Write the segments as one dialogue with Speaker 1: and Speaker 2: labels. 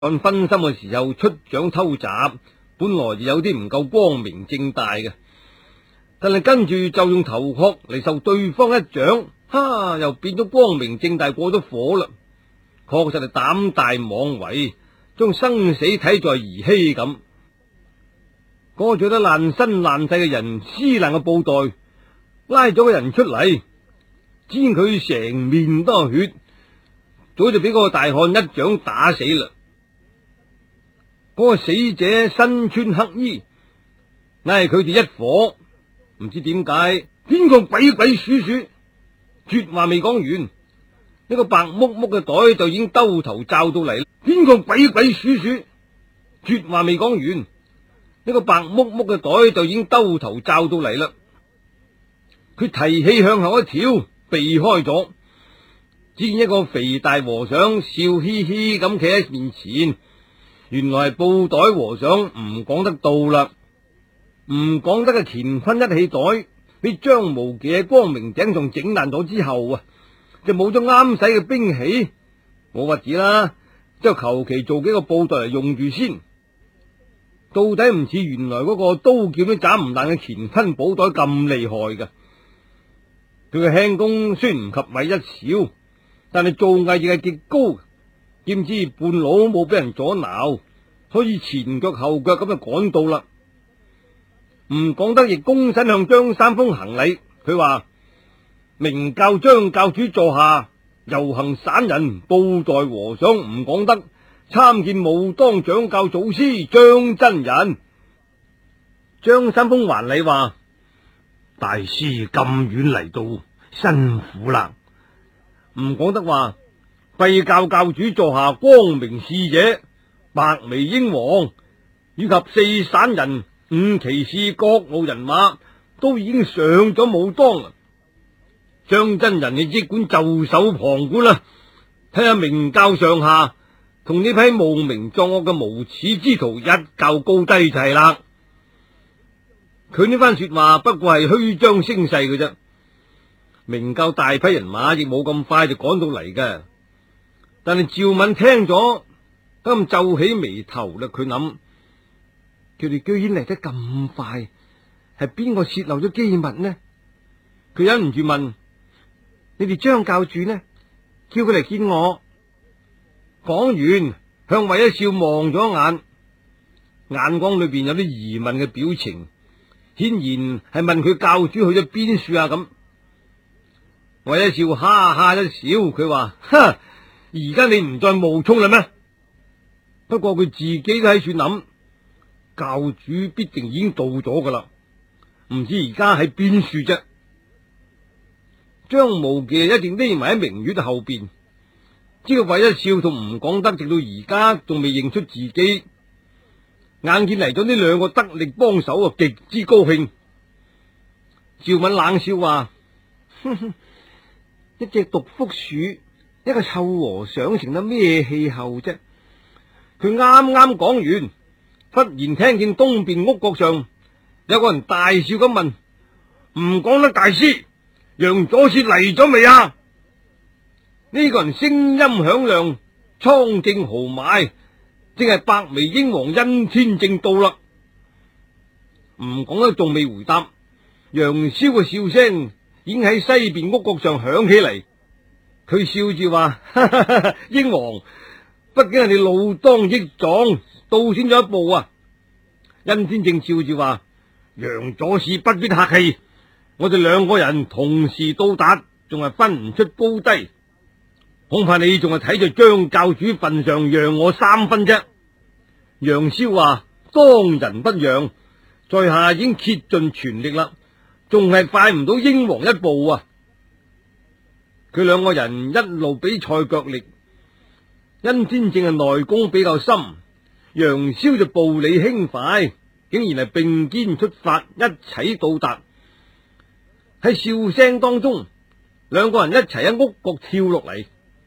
Speaker 1: 按分心嘅時候出掌偷襲，本來就有啲唔夠光明正大嘅，但係跟住就用頭殼嚟受對方一掌，又變咗光明正大過咗火啦。確實係膽大妄為，將生死睇在兒戲咁。嗰個着得爛身爛世嘅人撕爛個布袋，拉咗個人出嚟，見佢成面都係血，早就俾嗰個大漢一掌打死啦。嗰個死者身穿黑衣，嗌佢哋一伙，唔知點解邊個鬼鬼祟祟，絕話未講完，一個白木木嘅袋就已經兜頭罩到嚟。邊個鬼鬼祟祟，絕話未講完，一個白木木嘅袋就已經兜頭罩到嚟啦。佢提氣向後一跳，避開咗，只見一個肥大和尚笑嘻嘻咁企喺面前。原來係布袋和尚唔講得到啦，唔講得嘅乾坤一氣袋俾張無忌喺光明頂上整爛咗之後就冇咗啱使嘅兵器，冇法子啦，就求其做幾個布袋嚟用住先。到底唔似原來嗰個刀劍都斬唔爛嘅乾坤寶袋咁厲害噶。佢嘅輕功雖然唔及韋一少，但係造詣亦係極高。點知半路冇俾人阻撓，所以前腳後腳咁就趕到啦。唔講得亦躬身向張三豐行禮，佢話：明教張教主座下，遊行散人布袋和尚唔講得參見武當掌教祖師張真人。張三豐還禮話：大師咁遠嚟到，辛苦啦。唔講得話：貴教教主座下光明使者白眉鷹王以及四散人五騎士各路人馬都已經上咗武當啦。張真人你即管袖手旁觀啦，睇下明教上下同呢批冒名作惡嘅無恥之徒一較高低就係啦。佢呢番說話不過係虛張聲勢嘅啫，明教大批人馬亦冇咁快就趕到嚟嘅。但係趙敏聽咗，咁皺起眉頭啦。佢諗，佢哋居然嚟得咁快，係邊個洩漏咗機密呢？佢忍唔住問：你哋張教主呢？叫佢嚟見我。講完，向韋一笑望咗一眼，眼光裏邊有啲疑問嘅表情，顯然係問佢教主去咗邊處啊咁。韋一笑哈哈一笑，佢話：哈！而家你唔再冒充啦咩？不過佢自己都喺處諗，教主必定已經到咗噶啦，唔知而家喺邊處啫。張無忌一定匿埋喺明月後邊，知道韋一笑同吳廣德直到而家仲未認出自己，眼見嚟咗呢兩個得力幫手極之高興。趙敏冷笑話：哼哼，一隻獨福鼠，一個臭和尚成得咩氣候啫？佢啱啱講完，忽然聽見東邊屋角上有個人大笑咁問：唔講得大師，楊左使嚟咗未啊？呢個人聲音響亮，蒼正豪邁，正係白眉鷹王殷天正到啦。唔講得仲未回答，楊逍嘅笑聲已經喺西邊屋角上響起嚟。佢笑住話：鷹王，畢竟係你老當益壯，到先咗一步啊！殷天正笑住話：楊左使不必客氣，我哋兩個人同時到達，仲係分唔出高低，恐怕你仲係睇在張教主份上讓我3分啫。楊逍話：當仁不讓，在下已經竭盡全力啦，仲係快唔到鷹王一步啊！佢兩個人一路比賽腳力，殷天正係內功比較深，楊逍就步履輕快，竟然係並肩出發，一齊到達。喺笑聲當中，兩個人一齊喺屋角跳落嚟。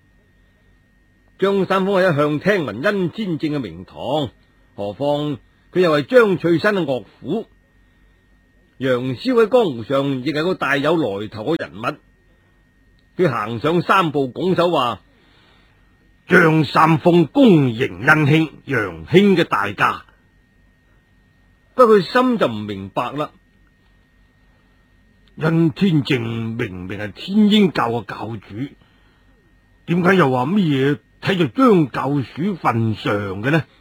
Speaker 1: 張三豐係一向聽聞殷天正嘅名堂，何況佢又係張翠山嘅岳父，楊逍喺江湖上亦係個大有來頭嘅人物。佢行上3步拱手話： 張三豐恭迎恩兄楊兄嘅大駕。不過佢心就唔明白啦。殷天正明明係天鷹教嘅教主，點解又話乜嘢睇住張教主份上嘅呢？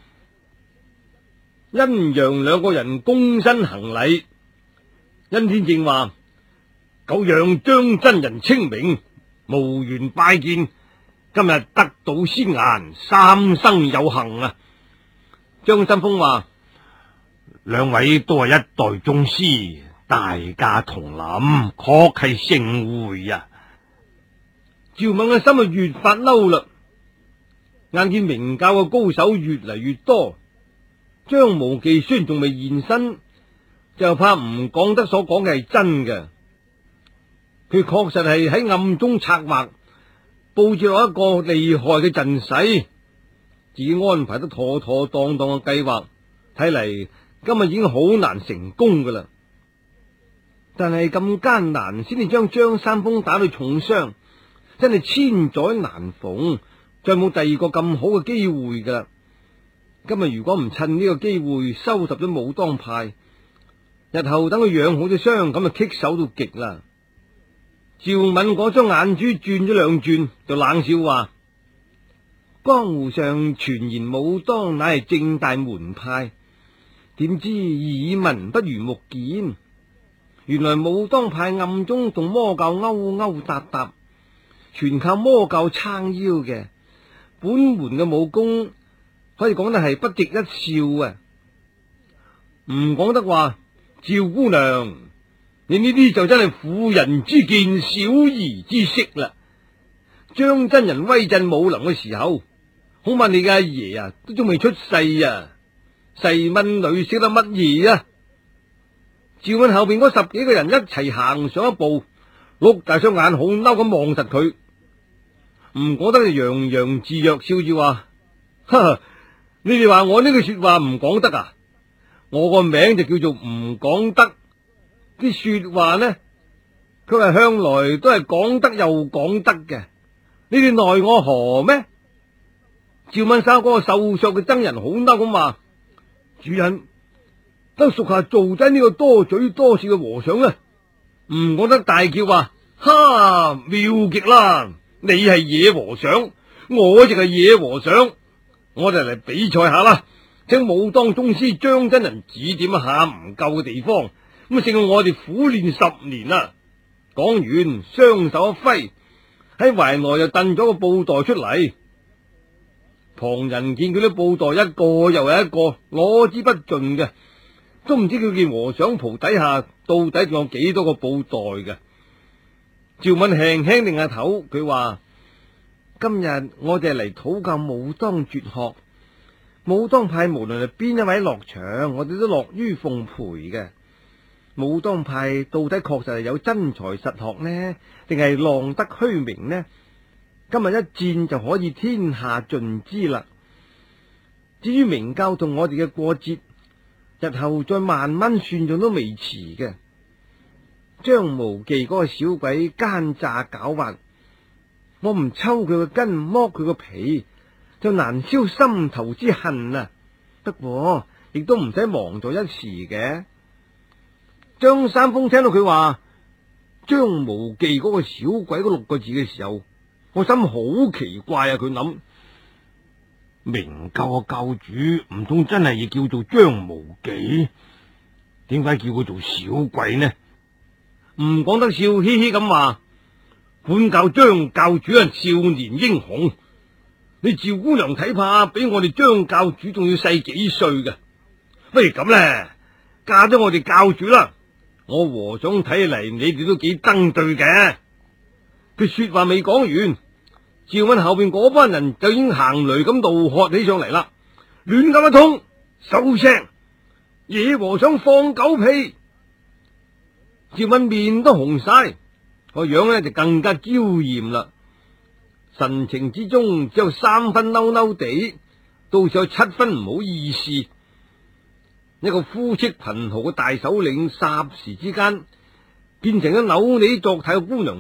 Speaker 1: 殷楊兩個人躬身行禮。殷天正話：久仰張真人清明，無緣拜見，今日得到仙顏，三生有幸啊！張三豐話：兩位都係一代宗師，大駕同臨，確係盛會啊！趙敏嘅心就越發嬲啦，眼見明教嘅高手越嚟越多，張無忌雖然仲未現身，就怕唔講得所講嘅係真嘅。佢確實係喺暗中策劃，布置落一個厲害嘅陣勢，自己安排得妥妥當當嘅計劃，睇嚟今日已經好難成功噶啦。但係咁艱難先至將張三豐打到重傷，真係千載難逢，再冇第二個咁好嘅機會噶啦。今日如果唔趁呢個機會收拾咗武當派，日後等佢養好咗傷，咁就棘手到極啦。趙敏嗰張眼珠轉咗兩轉，就冷笑話：江湖上傳言武當乃係正大門派，點知耳聞不如目見。原來武當派暗中同魔教勾勾搭搭，全靠魔教撐腰嘅。本門嘅武功可以講得係不值一笑啊！唔講得話，趙姑娘，你呢啲就真係婦人之見，小兒之識啦。張真人威震武林嘅時候，恐怕你嘅阿爺啊都仲未出世啊！細蚊女識得乜嘢啊？趙敏後邊嗰10幾個人一齊行上一步，碌大雙眼好嬲咁望實佢，唔講得就洋洋自若，笑住話：哈！你哋話我呢句說話唔講得啊？我個名就叫做唔講得。啲說話呢，佢係向來都係講得又講得嘅，你哋奈我何咩？趙敏生嗰個瘦削嘅僧人好嬲咁話：主人，得屬下做低呢個多嘴多舌嘅和尚啦！唔講得大叫話：哈！妙極啦！你係野和尚，我亦係野和尚，我哋嚟比賽下啦！請武當宗師張真人指點一下唔夠嘅地方，咁勝過我哋苦練10年啦！講完，雙手一揮，喺懷內就掟咗個布袋出嚟。旁人見佢啲布袋一個又係一個，攞之不盡嘅，都唔知佢件和尚袍底下到底仲有幾多個布袋嘅。趙敏輕輕擰下頭，佢話：今日我哋嚟討教武當絕學，武當派無論係邊一位落場，我哋都樂於奉陪嘅。武當派到底確實係有真才實學呢，定係浪得虛名呢？今日一戰就可以天下盡知啦。至於明教同我哋嘅過節，日後再慢慢算賬都未遲嘅。張無忌嗰個小鬼奸詐狡猾，我唔抽佢個筋，剝佢個皮，就難消心頭之恨啊！不過亦都唔使忙在一時嘅。張三豐聽到佢話張無忌嗰個小鬼嗰6個字嘅時候，我心好奇怪啊！佢諗，明教嘅教主唔通真係要叫做張無忌？點解叫佢做小鬼呢？唔講得笑嘻嘻咁話，本教張教主係少年英雄，你趙姑娘睇怕比我哋張教主仲要細幾歲嘅。不如咁咧，嫁咗我哋教主啦！我和尚睇嚟，你哋都幾登對嘅。佢說話未講完，趙敏後邊嗰班人就已經行雷咁怒喝起上嚟啦！亂咁一通，收聲！野和尚放狗屁！趙敏面都紅晒，個樣呢就更加嬌艷啦，神情之中只有3分嬲嬲地，到時有7分唔好意思。一個膚色貧豪嘅大首領，霎時之間變成咗扭你作態嘅姑娘